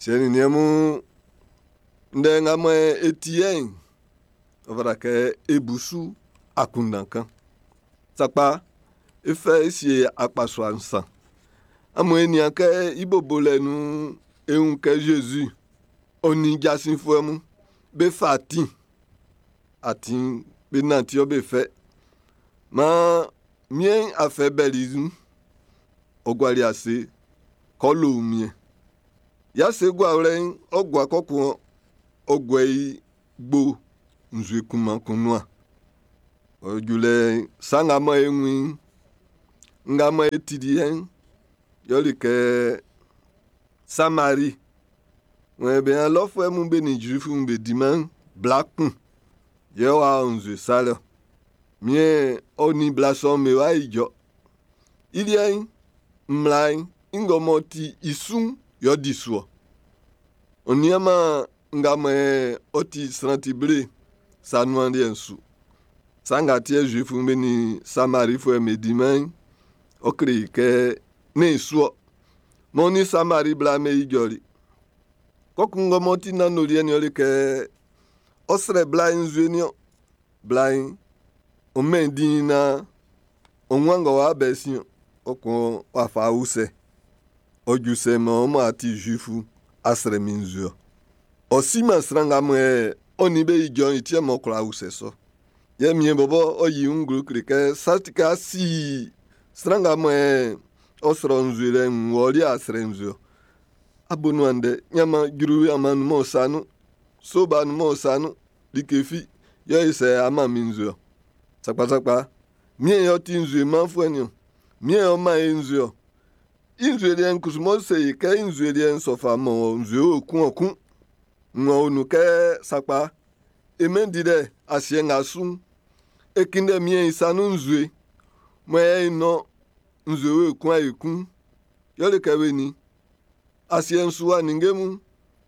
Tieni niemu nde ngamo etien ovara ke ebusu akundankan. Sakpa ife isi akpaswa nsan. Amo eniyan ke ibobo lenu ehun ke Jésus oni jasin fuemu be fatin atin be nanti o be fe ma mien afe belizun ogwali ase kolo mien ya se gwa ren ogwa kokun ogwe gbo nzwe kuma kunwa ojule sanga ma enwi ngama etidien yoli ke Samari we be alofu emu be ni jufu mbe diman blakun ye wa nzwe sale mie oni blason me wa ijo ilien mlai ingomoti isun yo disuo oniama ngama oti srantibre sanuandi ensu sanga tie jufu mbe ni Samari fu me diman okri ke ne suo moni Samari bla me ijori kokungo moti na nolien yoli ke osre blain zwenio blain omendina onwango wa besio okun wafa use ojuse mo mo ati jufu asre minzio osima sranga mwe onibe ijon itie mo kra use so ye mie bobo oyi ngru krike satika si sranga mwe osro nzure nwori asre nzio abonu ande nyama guru amanu mo sanu soba nu mo sanu likefi yo ise ama minzio sakpa mie yo ti nzue manfuenio mie yo ma nzio inzue rien kusumo se ke inzue rien sofa mo nzue okun nwa onu ke sakpa emendide asienga sun ekinde mie isanu nzue mwe no nzue ekun yo le keweni asiensuwa ningemu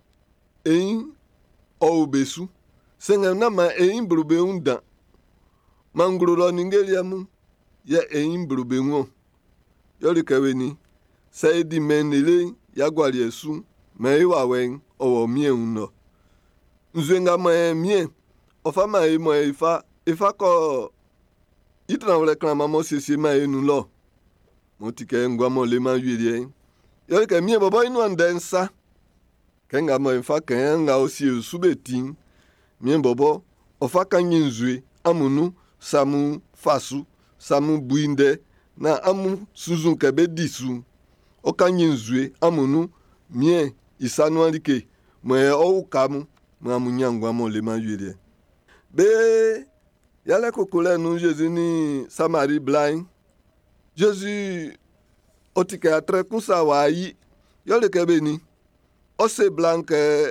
ein o obesu senga na ma ein brube unda mangrolo ningeliamu ye ein brube ngo yoli keweni saidi menele yagwali esu me iwa wen owo mie unno nzenga ma mie ofama e mo ifa ko itranwle klama mo sisi ma enu lo motike ngwa mo le ma yiri yoli ke mie bobo inu andensa kenga mo ifa kenga osi subetin mie bobo ofaka nyinzwe amunu samu fasu samu buinde na amu suzun kebe disu okanyi nzue amunu mie isanu alike mwe oukamu mwamu nyangwa mo le mayurie be yale kokole nu Jésus ni Samari blind Jésus otike atre kunsa wayi yole kebe ni ose blanke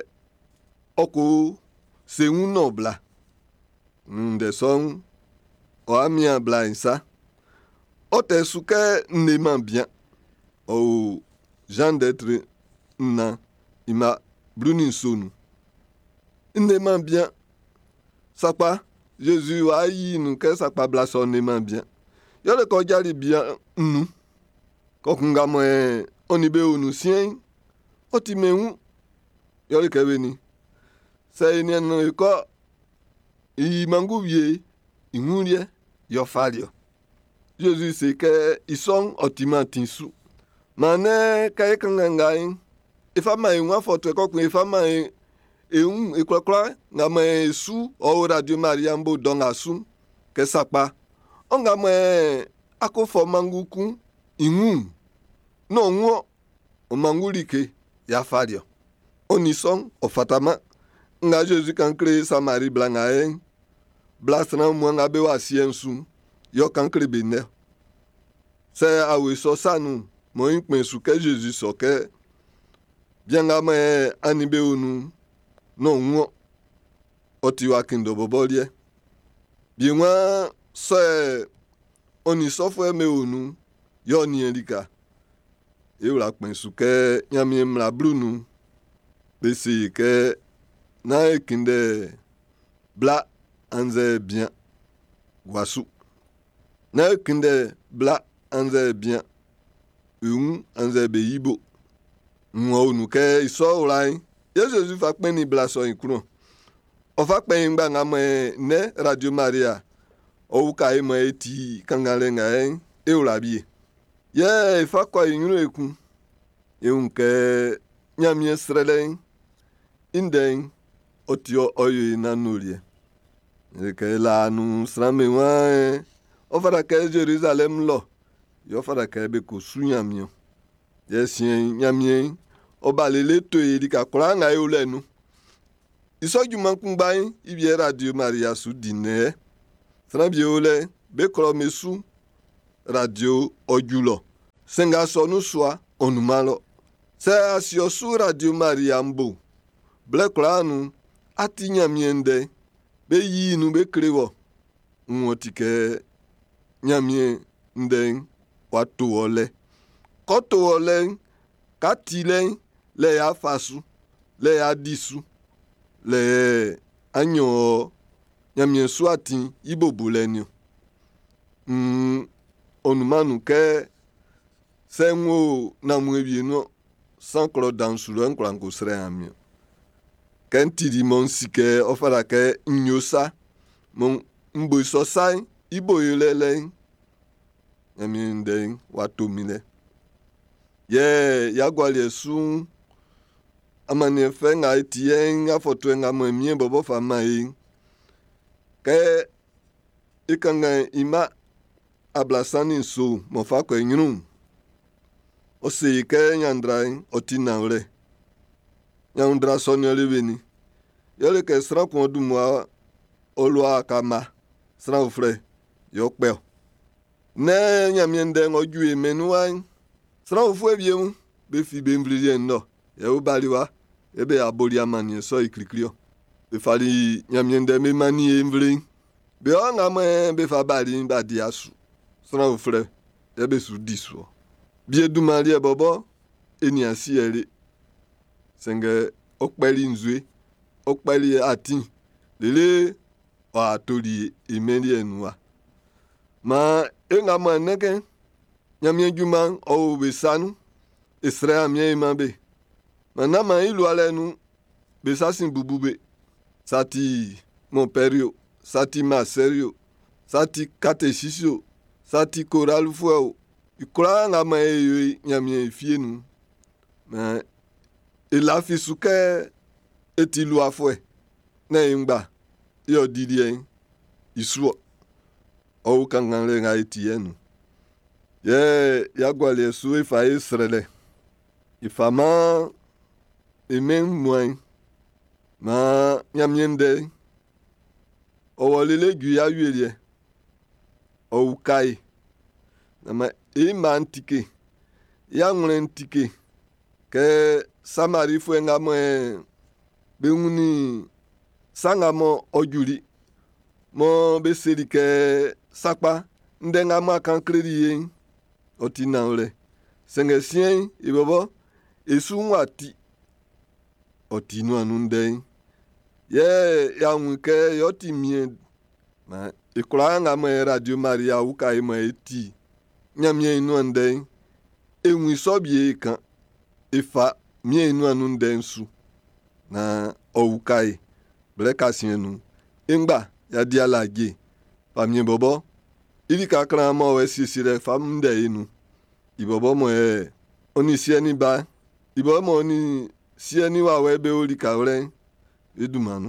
oku se uno bla nde son o amia blind sa ote suke neman bien o Jean d'être na ima bruni sonu neman bien sakpa Jésus wa yi nu ke sakpa bla son neman bien yole ko jali bien nu kokunga mo onibe onu sien otimewu yole kebeni se ni no ko i mangu vie ingurie yo falio Jésus se ke ison otimantinsu mane kai kangangai ifama enwa foto ko kun ifama eun ekwakwa na me su o Radio Maria mbo donga sun ke sapa onga me akofo manguku inun no nwo o mangulike ya fadio onison ofatama nga Jésus kan kre Samari blanga blasna mo nga be wa siensu yo kan kre bene se awe so sanu mo inpen su ke Jésus so ke bianga me anibe onu no nwo otiwa kindo bobolie biwa se oni sofwe me onu yo ni elika e ura pen su ke nyami mla brunu besi ke na ekinde bla anze bien wasu na ekinde bla anze bien anze be yibo Mwa unu ke iso ulai. Ye Jésus fa kpen ni blaso inkron. O fa kpen ngba ngame ne Radio Maria. O uka e mo eti kangale ngae e ulabi. Ye fa kwa inyuru eku. Ye unke nyamye srele inden otio oyo na nulie. Ke la nu srame wa o fara ke Jerusalem lo. Yo fara ke be ko su nyamye. Ye sien nyamye o balele to yedi ka kura nga e lenu. Iso juma kungbai ibie Radio Maria su dine. Srabie ole be kro mesu radio ojulo. Senga sonu swa onumalo. Se asio su Radio Maria mbo. Ble kura anu ati nyamyende be yi nu be krewo. Nwotike nyamye nden watu ole. Koto ole katile le ya fasu le ya disu le anyo nyamye swati ibo bulenyo. Onumanu ke senwo na mwebi no sanklo dansulu enklanko sre amio. Kentidi mon sike ofara ke nyosa mon mbo sosai ibo yelele nyamye nden watu mile. Ye yagwali su amani fe nga etien afoto nga mwemie bobo fama yi. Ke ikanga ima ablasani so mofa ko nyunu. O se ke nyandra otina ore. Nyandra sonyo lebeni. Yole ke sra ko dumwa olwa kama sra ofre yokpe. Ne nyamiende ngoju emenuwa. Sra ofu ebiem be fi be mvlije no. Ye ubaliwa ebe aboli amani so iklikrio. Be fali nyamiende me mani mvli. Be nga me be fa bali ba diasu. Sra ofre ebe su diso. Bie dumali e bobo eni asi ele. Senge okpeli nzwe okpeli atin lele wa atoli imeli enwa. Ma nga ma neke nyamye juma o besanu Israel mye imabe. Manama ilu alenu besasin bubube. Sati Monperio, sati Maserio, sati Kateshisio, sati Koralu fueo. Ikura nga ma nyamye ifienu. Ma ilafisuke etilu afwe. Na imba yo didien isuo. O kangale nga etienu. Ye yagwali su ifa Israele. Ifama emen mwen ma nyamyende o walele gu ya yuelie o ukai na ma antike ya nwere ntike ke samari fu nga mwe be nguni sanga mo ojuri mo be seri ke sakpa ndenga ma kan kredi yen otina ole senge sien ibobo esu nwati otinu anunde ye ya nwike yoti mie ma ikura nga me Radio Maria uka ima eti nyamye inu ande enwi sobie kan ifa mie inu anunde nsu na oukai bleka sienu ingba ya dialaje pa mie bobo ili kakra ma we sisire fam nde inu ibobo mo oni sieni ba ibobo mo oni sieni wa we be oli ka ore edumanu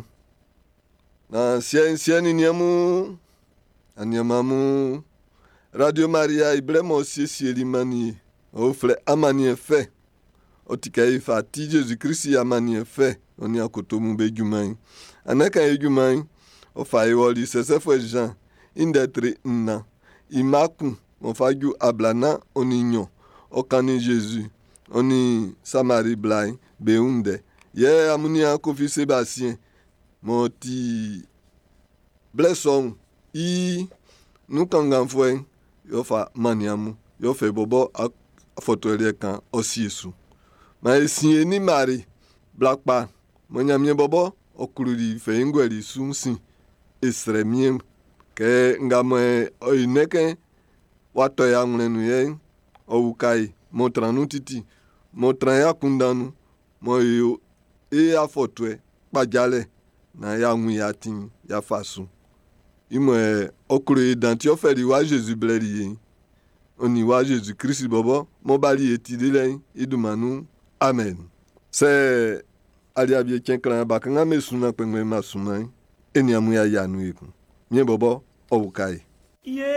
na sieni niamu aniamamu Radio Maria ibremo sieli mani ofre amani efe otika ifa ti Jésus Christ amani efe oni akotomu be juman anaka ejuman o fa iwoli sesefo Jean indetri nna imakun mo faju ablana oninyo okani Jésus oni Samari blai beunde ye amunia kofi Sebastien mo ti blesson i nukangan fuen yo fa maniamu yo fe bobo foto ele kan osiesu ma esin ni mari blakpa mo nyamye bobo okurudi fe ngweli sunsin esremiem ke ngamwe oineke wato ya nglenu ye oukai mo tranutiti mo tran ya kundanu mo yo e ya fotwe pajale na ya wu ya tin ya fasu imo okro dan ti o fe ri wa Jesus bleri yin oni wa Jesus Christ bobo mo bali etide leyin idumanu amen se ali abie chenkran ba kan me suna pe me masuna eni amu ya yanu ikun mi bobo owukai.